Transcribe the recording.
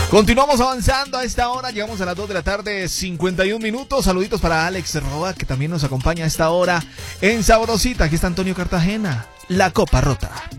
Continuamos avanzando a esta hora, llegamos a las 2 de la tarde, 51 minutos. Saluditos para Alex Roa, que también nos acompaña a esta hora en Sabrosita. Aquí está Antonio Cartagena, La Copa Rota.